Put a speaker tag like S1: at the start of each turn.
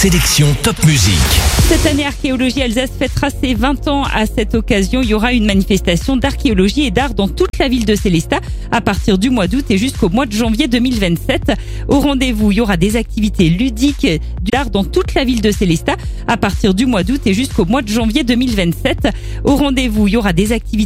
S1: Sélection Top Musique.
S2: Cette année, Archéologie Alsace fêtera ses 20 ans. À cette occasion, il y aura une manifestation d'archéologie et d'art dans toute la ville de Sélestat à partir du mois d'août et jusqu'au mois de janvier 2027. Au rendez-vous, il y aura des activités ludiques d'art dans toute la ville de Sélestat à partir du mois d'août et jusqu'au mois de janvier 2027. Au rendez-vous, il y aura des activités